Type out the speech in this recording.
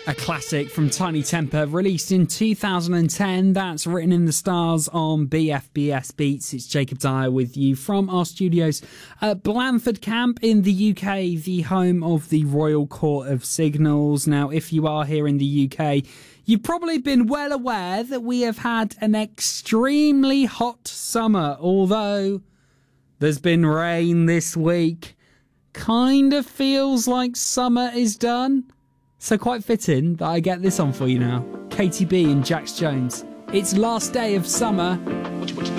A classic from Tiny Temper, released in 2010. That's Written in the Stars on BFBS Beats. It's Jacob Dyer with you from our studios at Blandford Camp in the UK, the home of the Royal Court of Signals. Now, if you are here in the UK, you've probably been well aware that we have had an extremely hot summer, although there's been rain this week. Kind of feels like summer is done. So quite fitting that I get this on for you now. Katy B and Jax Jones. It's last day of summer. What you